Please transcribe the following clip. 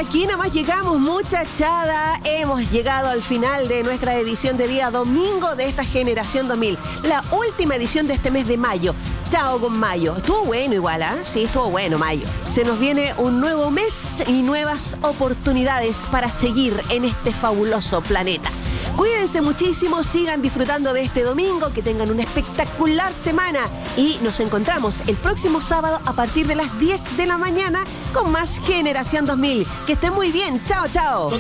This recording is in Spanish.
aquí nomás llegamos, muchachada. Hemos llegado al final de nuestra edición de día domingo de esta Generación 2000. La última edición de este mes de mayo. Chao con mayo. Estuvo bueno igual, ¿ah? Sí, estuvo bueno mayo. Se nos viene un nuevo mes y nuevas oportunidades para seguir en este fabuloso planeta. Cuídense muchísimo, sigan disfrutando de este domingo, que tengan una espectacular semana y nos encontramos el próximo sábado a partir de las 10 de la mañana con más Generación 2000. Que estén muy bien, chao, chao.